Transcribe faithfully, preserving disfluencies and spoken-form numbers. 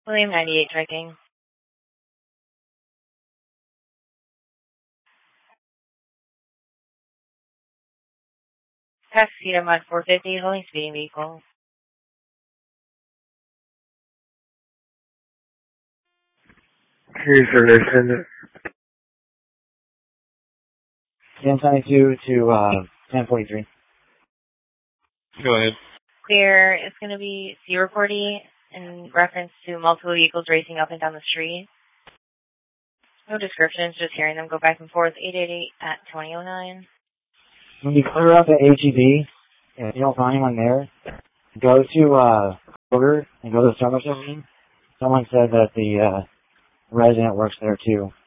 William ninety-eight checking. Taxi Cedar Mud four fifty, holding speeding vehicle. Here's your listener. ten twenty-two to uh, ten forty-three. Go ahead. Clear. It's going to be zero forty in reference to multiple vehicles racing up and down the street. No descriptions, just hearing them go back and forth. eight eight eight at twenty oh nine. When you clear up at H E B, if you don't find anyone there, go to uh, Kroger and go to the Starbucks machine. Someone said that the uh, resident works there too.